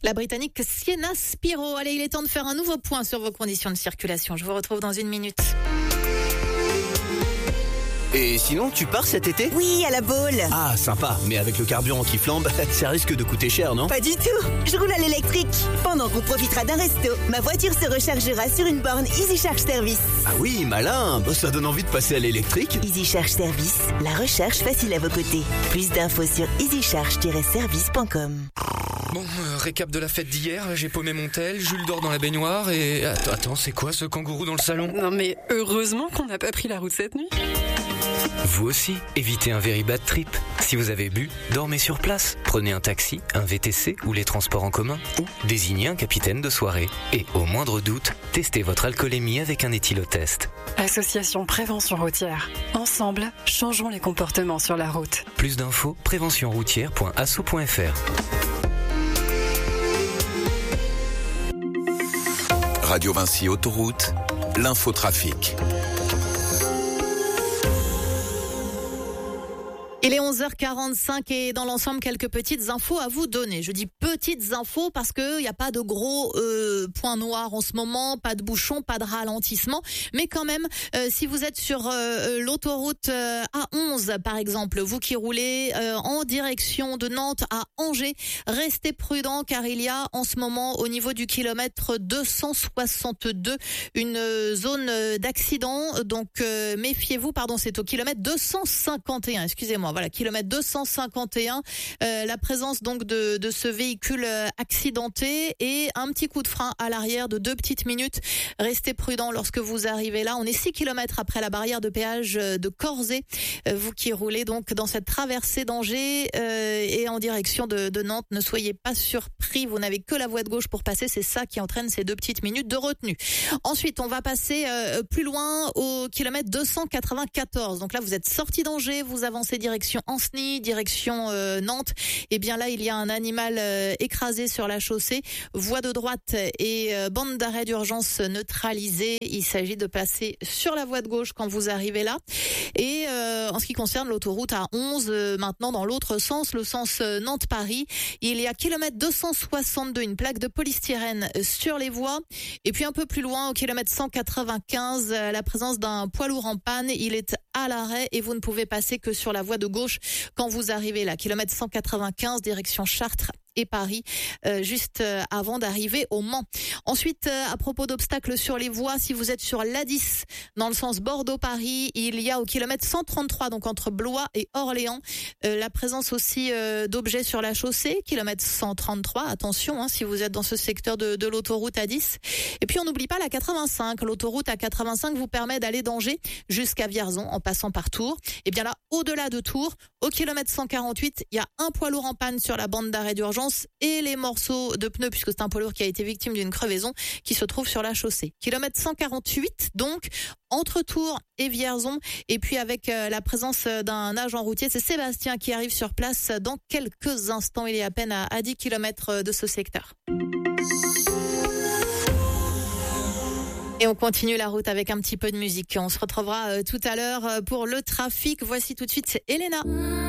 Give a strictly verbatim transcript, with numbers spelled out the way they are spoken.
La Britannique Sienna Spiro. Allez, il est temps de faire un nouveau point sur vos conditions de circulation. Je vous retrouve dans une minute. Et sinon, tu pars cet été ? Oui, à la Baule. Ah, sympa. Mais avec le carburant qui flambe, ça risque de coûter cher, non ? Pas du tout. Je roule à l'électrique. Pendant qu'on profitera d'un resto, ma voiture se rechargera sur une borne Easy Charge Service. Ah oui, malin. Bah, ça donne envie de passer à l'électrique. Easy Charge Service, la recharge facile à vos côtés. Plus d'infos sur easy charge tiret service point com. Bon, euh, récap de la fête d'hier, j'ai paumé mon tel, Jules dort dans la baignoire et... Attends, attends, c'est quoi ce kangourou dans le salon ? Non mais heureusement qu'on n'a pas pris la route cette nuit. Vous aussi, évitez un very bad trip. Si vous avez bu, dormez sur place. Prenez un taxi, un V T C ou les transports en commun. Ou désignez un capitaine de soirée. Et au moindre doute, testez votre alcoolémie avec un éthylotest. Association Prévention Routière. Ensemble, changeons les comportements sur la route. Plus d'infos, prévention routière point asso point f r. Radio Vinci Autoroute, l'infotrafic. Il est onze heures quarante-cinq et dans l'ensemble, quelques petites infos à vous donner. Je dis petites infos parce que il n'y a pas de gros euh, points noirs en ce moment, pas de bouchons, pas de ralentissement. Mais quand même, euh, si vous êtes sur euh, l'autoroute euh, A onze, par exemple, vous qui roulez euh, en direction de Nantes à Angers, restez prudents car il y a en ce moment au niveau du kilomètre deux cent soixante-deux une zone d'accident. Donc euh, méfiez-vous, pardon, c'est au kilomètre deux cent cinquante et un, excusez-moi. Voilà, kilomètre deux cent cinquante et un, euh, la présence donc de, de ce véhicule euh, accidenté et un petit coup de frein à l'arrière de deux petites minutes. Restez prudents lorsque vous arrivez là. On est six kilomètres après la barrière de péage de Corzet. Euh, vous qui roulez donc dans cette traversée d'Angers euh, et en direction de, de Nantes, ne soyez pas surpris. Vous n'avez que la voie de gauche pour passer. C'est ça qui entraîne ces deux petites minutes de retenue. Ensuite, on va passer euh, plus loin au kilomètre deux cent quatre-vingt-quatorze. Donc là, vous êtes sorti d'Angers, vous avancez direction Ancenis, direction euh, Nantes. Et bien là, il y a un animal euh, écrasé sur la chaussée. Voie de droite et euh, bande d'arrêt d'urgence neutralisée. Il s'agit de passer sur la voie de gauche quand vous arrivez là. Et euh, en ce qui concerne l'autoroute A onze, euh, maintenant dans l'autre sens, le sens euh, Nantes-Paris, il y a kilomètre deux cent soixante-deux, une plaque de polystyrène sur les voies. Et puis un peu plus loin, au kilomètre cent quatre-vingt-quinze, euh, la présence d'un poids lourd en panne. Il est à l'arrêt et vous ne pouvez passer que sur la voie de gauche quand vous arrivez là. Kilomètre cent quatre-vingt-quinze, direction Chartres et Paris, euh, juste euh, avant d'arriver au Mans. Ensuite, euh, à propos d'obstacles sur les voies, si vous êtes sur l'A dix, dans le sens Bordeaux-Paris, il y a au kilomètre cent trente-trois, donc entre Blois et Orléans, euh, la présence aussi euh, d'objets sur la chaussée, kilomètre cent trente-trois, attention hein, si vous êtes dans ce secteur de, de l'autoroute A dix. Et puis on n'oublie pas la quatre-vingt-cinq, l'autoroute A quatre-vingt-cinq vous permet d'aller d'Angers jusqu'à Vierzon en passant par Tours. Et bien là, au-delà de Tours, au kilomètre cent quarante-huit, il y a un poids lourd en panne sur la bande d'arrêt d'urgence et les morceaux de pneus, puisque c'est un poids lourd qui a été victime d'une crevaison, qui se trouve sur la chaussée. Kilomètre cent quarante-huit, donc, entre Tours et Vierzon, et puis avec euh, la présence d'un agent routier, c'est Sébastien qui arrive sur place dans quelques instants. Il est à peine à, à dix kilomètres de ce secteur. Et on continue la route avec un petit peu de musique. On se retrouvera euh, tout à l'heure euh, pour le trafic. Voici tout de suite, c'est Elena.